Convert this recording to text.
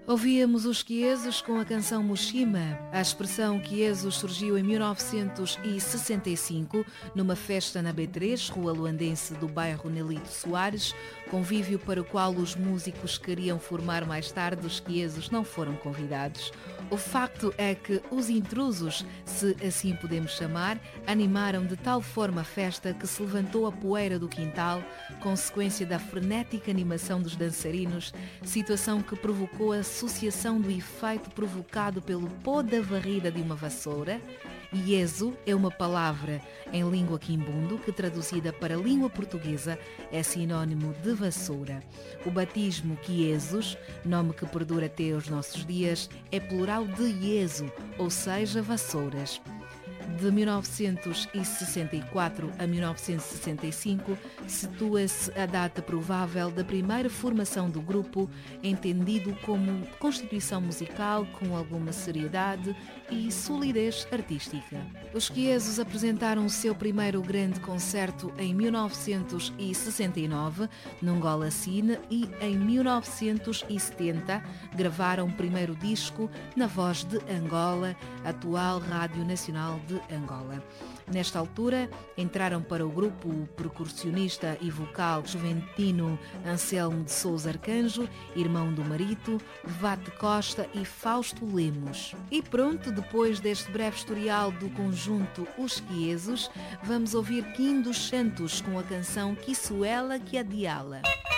Ouvíamos os Quiesos com a canção Mushima. A expressão Quiesos surgiu em 1965 numa festa na B3, Rua Luandense do bairro Nelito Soares, convívio para o qual os músicos queriam formar mais tarde. Os Quiesos não foram convidados. O facto é que os intrusos, se assim podemos chamar, animaram de tal forma a festa que se levantou a poeira do quintal, consequência da frenética animação dos dançarinos, situação que provocou a associação do efeito provocado pelo pó da varrida de uma vassoura. Ieso é uma palavra em língua quimbundo que, traduzida para a língua portuguesa, é sinónimo de vassoura. O batismo Quiesos, nome que perdura até os nossos dias, é plural de ieso, ou seja, vassouras. De 1964 a 1965, situa-se a data provável da primeira formação do grupo, entendido como constituição musical com alguma seriedade e solidez artística. Os Quiesos apresentaram o seu primeiro grande concerto em 1969, no Angola Cine, e em 1970 gravaram o primeiro disco na Voz de Angola, atual Rádio Nacional de Angola. Nesta altura, entraram para o grupo o percussionista e vocal juventino Anselmo de Sousa Arcanjo, irmão do Marito, Vate Costa e Fausto Lemos. E pronto, depois deste breve historial do conjunto Os Quiesos, vamos ouvir Kim dos Santos com a canção Quissuela que Adiala.